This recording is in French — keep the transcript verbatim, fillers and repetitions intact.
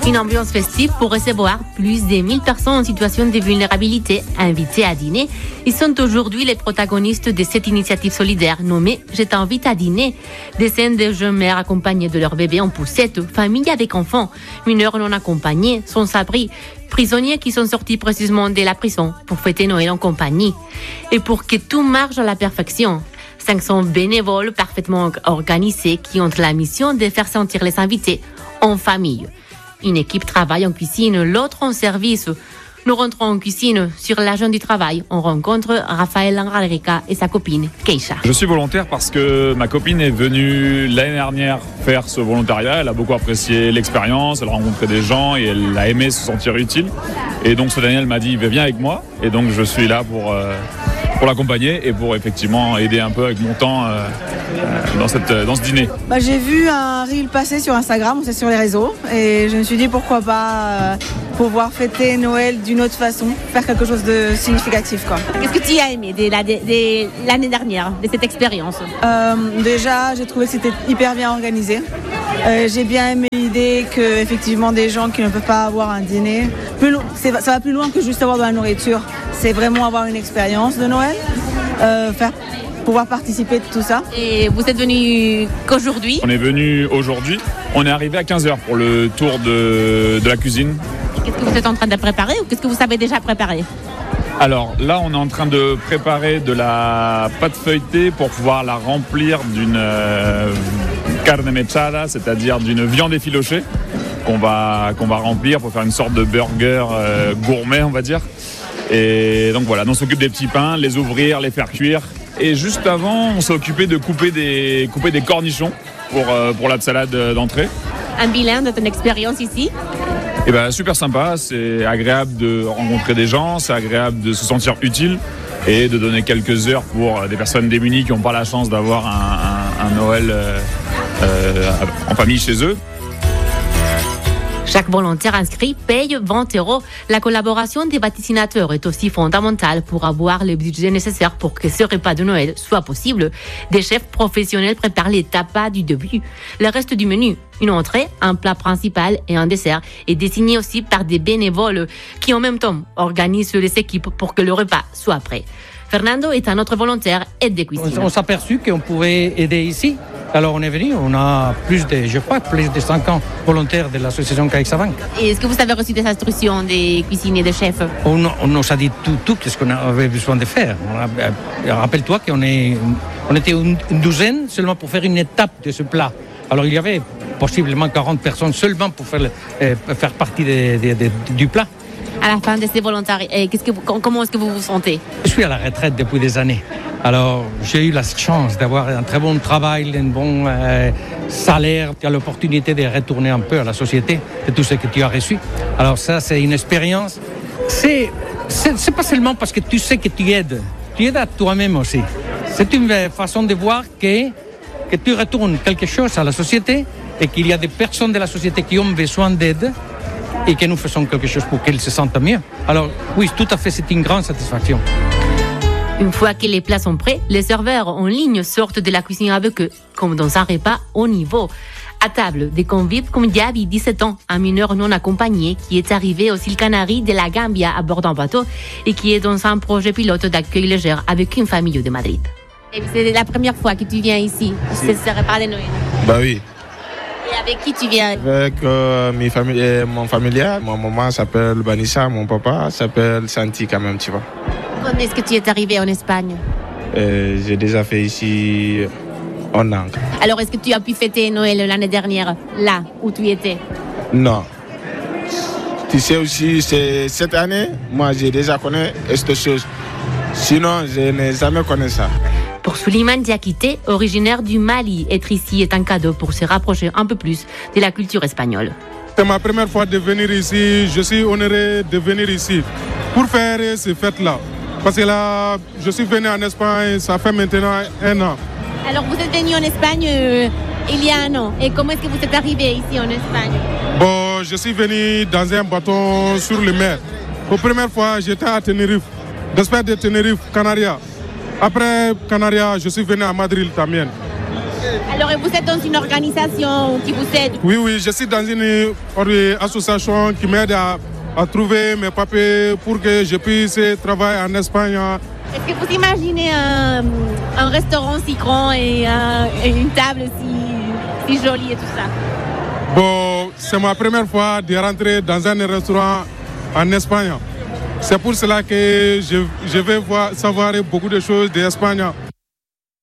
Une ambiance festive pour recevoir plus de mille personnes en situation de vulnérabilité invitées à dîner. Ils sont aujourd'hui les protagonistes de cette initiative solidaire nommée « Je t'invite à dîner ». Des scènes de jeunes mères accompagnées de leurs bébés en poussette, familles avec enfants, mineurs non accompagnés, sans abri, prisonniers qui sont sortis précisément de la prison pour fêter Noël en compagnie. Et pour que tout marche à la perfection, cinq cents bénévoles parfaitement organisés qui ont la mission de faire sentir les invités en famille. Une équipe travaille en cuisine, l'autre en service. Nous rentrons en cuisine. Sur l'agent du travail, on rencontre Raphaël Angarrica et sa copine, Keisha. Je suis volontaire parce que ma copine est venue l'année dernière faire ce volontariat. Elle a beaucoup apprécié l'expérience, elle a rencontré des gens et elle a aimé se sentir utile. Et donc cette année, elle m'a dit, viens avec moi. Et donc je suis là pour... Euh, pour l'accompagner et pour effectivement aider un peu avec mon temps euh, dans, cette, dans ce dîner. Bah, j'ai vu un reel passer sur Instagram, c'est sur les réseaux, et je me suis dit pourquoi pas euh, pouvoir fêter Noël d'une autre façon, faire quelque chose de significatif, quoi. Qu'est-ce que tu as aimé de, la, de, de l'année dernière, de cette expérience? euh, Déjà, j'ai trouvé que c'était hyper bien organisé. Euh, j'ai bien aimé l'idée que effectivement des gens qui ne peuvent pas avoir un dîner, plus lo- c'est, ça va plus loin que juste avoir de la nourriture. C'est vraiment avoir une expérience de Noël, euh, faire, pouvoir participer de tout ça. Et vous êtes venu qu'aujourd'hui? On est venu aujourd'hui. On est arrivé à quinze heures pour le tour de, de la cuisine. Et qu'est-ce que vous êtes en train de préparer ou qu'est-ce que vous savez déjà préparer? Alors là, on est en train de préparer de la pâte feuilletée pour pouvoir la remplir d'une euh, carne mechada, c'est-à-dire d'une viande effilochée qu'on va, qu'on va remplir pour faire une sorte de burger euh, gourmet, on va dire. Et donc voilà, on s'occupe des petits pains, les ouvrir, les faire cuire. Et juste avant, on s'est occupé de couper des, couper des cornichons pour, euh, pour la salade d'entrée. Un bilan de ton expérience ici? Et ben, super sympa, c'est agréable de rencontrer des gens, c'est agréable de se sentir utile et de donner quelques heures pour des personnes démunies qui n'ont pas la chance d'avoir un, un, un Noël euh, euh, en famille chez eux. Chaque volontaire inscrit paye vingt euros. La collaboration des vaticinateurs est aussi fondamentale pour avoir le budget nécessaire pour que ce repas de Noël soit possible. Des chefs professionnels préparent les tapas du début. Le reste du menu, une entrée, un plat principal et un dessert, est désigné aussi par des bénévoles qui en même temps organisent les équipes pour que le repas soit prêt. Fernando est un autre volontaire aide de cuisine. On s'est aperçu qu'on pouvait aider ici. Alors on est venu, on a plus de, je crois, plus de cinquante volontaires de l'association CaixaBank. Et est-ce que vous avez reçu des instructions des cuisiniers, des chefs? On, on nous a dit tout, tout ce qu'on avait besoin de faire. Rappelle-toi qu'on est, on était une, une douzaine seulement pour faire une étape de ce plat. Alors il y avait possiblement quarante personnes seulement pour faire, euh, faire partie de, de, de, du plat. À la fin de ces volontaires, qu'est-ce que vous, comment est-ce que vous vous sentez? Je suis à la retraite depuis des années. Alors, j'ai eu la chance d'avoir un très bon travail, un bon euh, salaire. Tu as l'opportunité de retourner un peu à la société de tout ce que tu as reçu. Alors ça, c'est une expérience. C'est, c'est, c'est pas seulement parce que tu sais que tu aides. Tu aides à toi-même aussi. C'est une façon de voir que, que tu retournes quelque chose à la société et qu'il y a des personnes de la société qui ont besoin d'aide et que nous faisons quelque chose pour qu'elles se sentent mieux. Alors oui, tout à fait, c'est une grande satisfaction. Une fois que les plats sont prêts, les serveurs en ligne sortent de la cuisine avec eux, comme dans un repas haut niveau. À table, des convives comme Diaby, dix-sept ans, un mineur non accompagné qui est arrivé aux îles Canaries de la Gambia à bord d'un bateau et qui est dans un projet pilote d'accueil léger avec une famille de Madrid. Et c'est la première fois que tu viens ici, c'est ce repas de Noël. Bah oui. Et avec qui tu viens? Avec euh, mes familles, mon familial. Mon maman s'appelle Vanessa, mon papa s'appelle Santi quand même, tu vois. Quand est-ce que tu es arrivé en Espagne? euh, J'ai déjà fait ici un an. Alors, est-ce que tu as pu fêter Noël l'année dernière, là où tu étais? Non. Tu sais aussi, c'est cette année, moi j'ai déjà connu cette chose. Sinon, je n'ai jamais connu ça. Pour Souleymane Diakité, originaire du Mali, être ici est un cadeau pour se rapprocher un peu plus de la culture espagnole. C'est ma première fois de venir ici. Je suis honoré de venir ici pour faire ces fêtes-là. Parce que là, je suis venu en Espagne, ça fait maintenant un an. Alors, vous êtes venu en Espagne euh, il y a un an. Et comment est-ce que vous êtes arrivé ici en Espagne? Bon, je suis venu dans un bateau sur le mer. La première fois, j'étais à Tenerife, d'espèce de Tenerife, Canaria. Après Canaria, je suis venu à Madrid también. Alors, vous êtes dans une organisation qui vous aide? Oui, oui, je suis dans une association qui m'aide à, à trouver mes papiers pour que je puisse travailler en Espagne. Est-ce que vous imaginez un, un restaurant si grand et, un, et une table si, si jolie et tout ça? Bon, c'est ma première fois de rentrer dans un restaurant en Espagne. C'est pour cela que je, je vais voir, savoir beaucoup de choses d'Espagne.